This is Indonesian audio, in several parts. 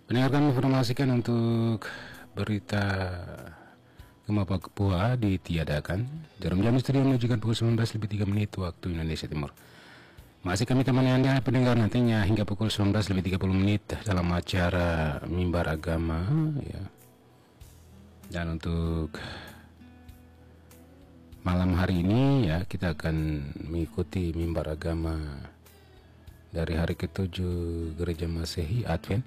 Pendengarkan informasikan untuk berita Gempa Papua ditiadakan. Jarum jam studio menunjukkan pukul 19.03 waktu Indonesia Timur. Masih kami temani Anda pendengar nantinya hingga pukul 19.30 dalam acara Mimbar Agama ya. Dan untuk malam hari ini ya kita akan mengikuti Mimbar Agama dari hari ke-7 Gereja Masehi Advent.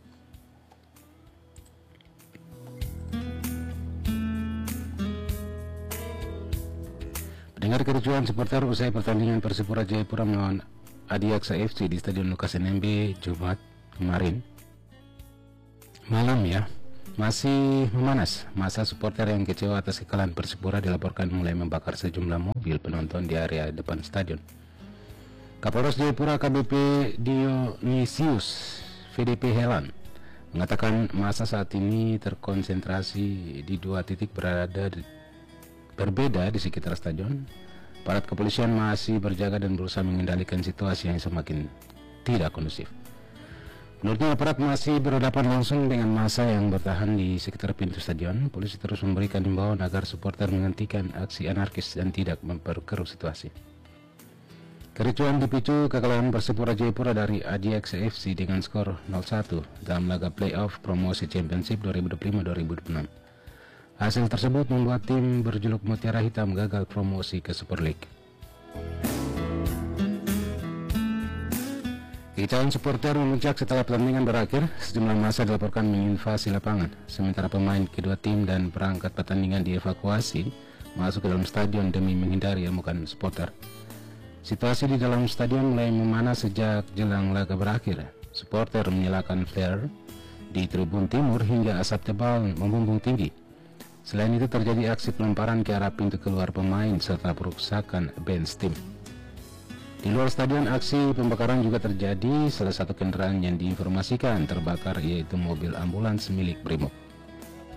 Dengar kericuhan supporter usai pertandingan Persipura Jayapura melawan Adiaksa FC di Stadion Lukas NMB Jumat kemarin malam ya masih memanas. Masa supporter yang kecewa atas kekalahan Persipura dilaporkan mulai membakar sejumlah mobil penonton di area depan stadion. Kapolres Jayapura AKBP Dionysius VDP Helan mengatakan masa saat ini terkonsentrasi di dua titik berbeda di sekitar stadion. Aparat kepolisian masih berjaga dan berusaha mengendalikan situasi yang semakin tidak kondusif. Menurutnya aparat masih berhadapan langsung dengan massa yang bertahan di sekitar pintu stadion. Polisi terus memberikan himbauan agar supporter menghentikan aksi anarkis dan tidak memperkeruh situasi. Kericuhan dipicu kekalahan Persipura Jayapura dari Adiaksa FC dengan skor 0-1 dalam laga playoff promosi Championship 2025-2026. Hasil tersebut membuat tim berjuluk Mutiara Hitam gagal promosi ke Super League. Kekecewaan supporter memuncak setelah pertandingan berakhir. Sejumlah massa dilaporkan menginvasi lapangan, sementara pemain kedua tim dan perangkat pertandingan dievakuasi masuk ke dalam stadion demi menghindari amukan supporter. Situasi di dalam stadion mulai memanas sejak jelang laga berakhir. Supporter menyalakan flare di tribun timur hingga asap tebal membumbung tinggi. Selain itu terjadi aksi pelemparan ke arah pintu keluar pemain serta perusakan bench tim. Di luar stadion aksi pembakaran juga terjadi. Salah satu kendaraan yang diinformasikan terbakar yaitu mobil ambulans milik Brimob.